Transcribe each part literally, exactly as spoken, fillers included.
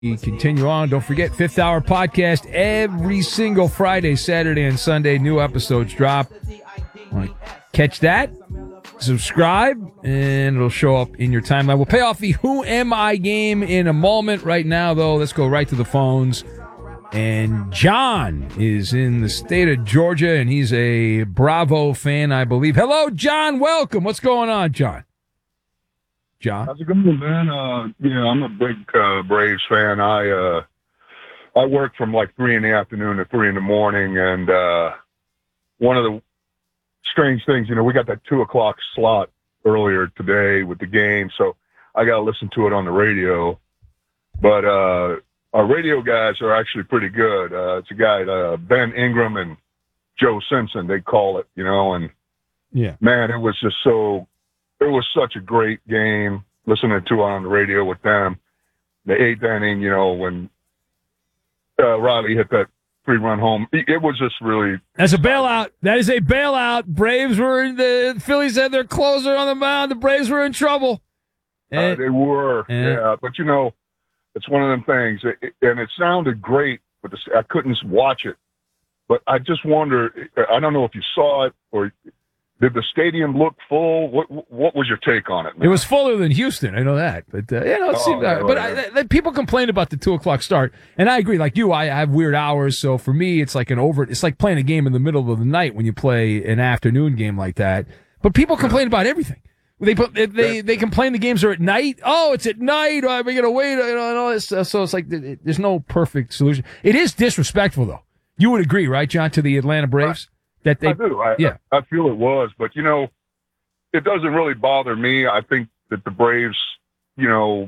We continue on. Don't forget, Fifth Hour Podcast every single Friday, Saturday, and Sunday. New episodes drop. Want to catch that? Subscribe, and it'll show up in your timeline. We'll pay off the Who Am I game in a moment. Right now, though, let's go right to the phones. And John is in the state of Georgia, and he's a Bravo fan, I believe. Hello, John. Welcome. What's going on, John? John? How's it going, man? Uh, yeah, I'm a big uh, Braves fan. I uh, I work from like three in the afternoon to three in the morning, and uh, one of the strange things, you know, we got that two o'clock slot earlier today with the game, so I got to listen to it on the radio. But uh, our radio guys are actually pretty good. Uh, it's a guy, uh, Ben Ingram and Joe Simpson, they call it, you know, and yeah, man, it was just so. It was such a great game listening to it on the radio with them. The eighth inning, you know, when uh, Riley hit that three-run home, it, it was just really. That's a bailout. That is a bailout. Braves were in the Phillies had their closer on the mound. The Braves were in trouble. Uh, they were, and, yeah. But you know, it's one of them things, it, it, and it sounded great, but the, I couldn't watch it. But I just wonder. I don't know if you saw it or. Did the stadium look full? What What was your take on it, man? It was fuller than Houston. I know that, but uh, you know, it oh, seemed, uh, yeah, but yeah. I, I, people complain about the two o'clock start, and I agree. Like you, I have weird hours, so for me, it's like an over. It's like playing a game in the middle of the night when you play an afternoon game like that. But people complain about everything. They put they they, they complain the games are at night. Oh, it's at night. Oh, we gotta wait. You know, and all this. Stuff. So it's like there's no perfect solution. It is disrespectful, though. You would agree, right, John, to the Atlanta Braves? That they, I do. I, yeah, I, I feel it was, but you know. It doesn't really bother me. I think that the Braves, you know,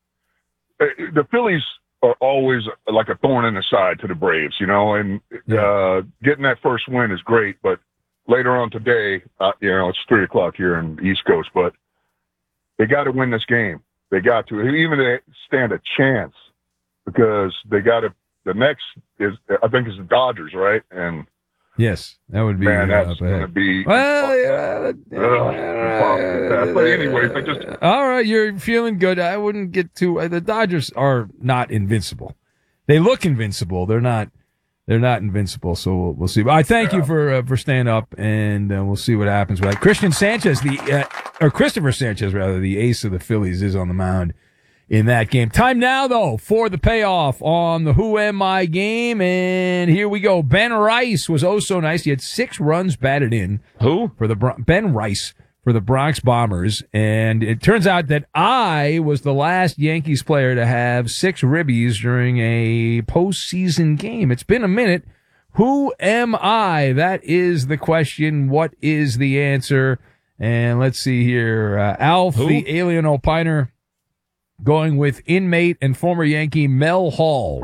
the Phillies are always like a thorn in the side to the Braves, you know, and yeah. uh, getting that first win is great. But later on today, uh, you know, it's three o'clock here in the East Coast, but they got to win this game. They got to, even if they stand a chance, because they got to, the next is, I think, is the Dodgers, right? And yes, that would be. Man, that's uh, going to be. Well, yeah. Uh, uh, but anyways, I just. All right, you're feeling good. I wouldn't get too. Uh, the Dodgers are not invincible. They look invincible. They're not. They're not invincible. So we'll, we'll see. But I thank yeah. you for uh, for staying up, and uh, we'll see what happens with that. Christian Sanchez, the uh, or Christopher Sanchez, rather, the ace of the Phillies, is on the mound in that game. Time now, though, for the payoff on the Who Am I game. And here we go. Ben Rice was oh so nice. He had six runs batted in. Who? For the Ben Rice for the Bronx Bombers. And it turns out that I was the last Yankees player to have six ribbies during a postseason game. It's been a minute. Who am I? That is the question. What is the answer? And let's see here. Uh, Alf, Who? the alien opiner, going with inmate and former Yankee Mel Hall,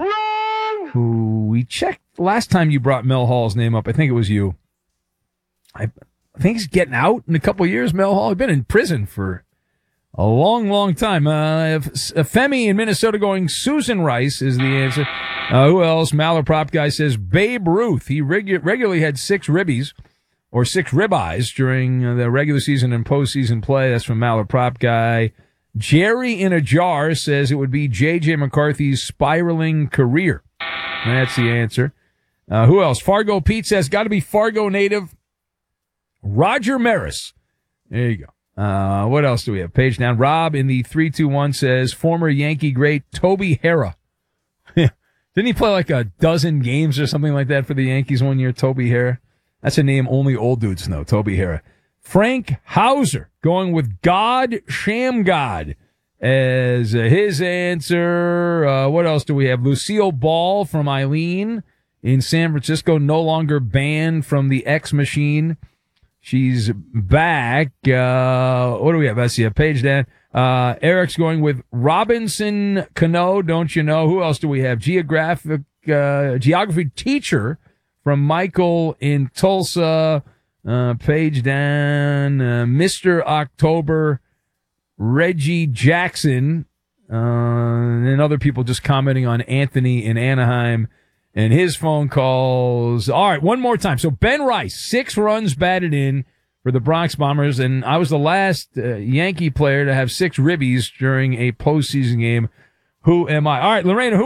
who we checked last time you brought Mel Hall's name up. I think it was you. I, I think he's getting out in a couple of years, Mel Hall. He's been in prison for a long, long time. Uh, Femi in Minnesota going Susan Rice is the answer. Uh, who else? Malaprop guy says Babe Ruth. He regu- regularly had six ribbies or six ribeyes during uh, the regular season and postseason play. That's from Malaprop guy. Jerry in a jar says it would be J J McCarthy's spiraling career. That's the answer. Uh, who else? Fargo Pete says got to be Fargo native Roger Maris. There you go. Uh, what else do we have? Page down. Rob in the three two one says former Yankee great Toby Harrah. Didn't he play like a dozen games or something like that for the Yankees one year, Toby Harrah? That's a name only old dudes know, Toby Harrah. Frank Hauser going with God Sham God as uh, his answer. Uh, what else do we have? Lucille Ball from Eileen in San Francisco, no longer banned from the X machine. She's back. Uh, what do we have? Let's see a page down. Uh, Eric's going with Robinson Cano. Don't you know? Who else do we have? Geographic, uh, geography teacher from Michael in Tulsa. Uh, page down, uh, Mister October, Reggie Jackson, uh, and other people just commenting on Anthony in Anaheim and his phone calls. All right, one more time. So Ben Rice, six runs batted in for the Bronx Bombers, and I was the last uh, Yankee player to have six ribbies during a postseason game. Who am I? All right, Lorena, who